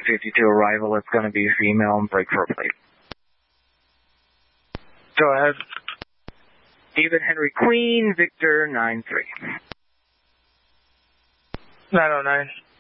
52 arrival. It's going to be female and break for a plate. Go ahead. David Henry Queen, Victor 93. 909.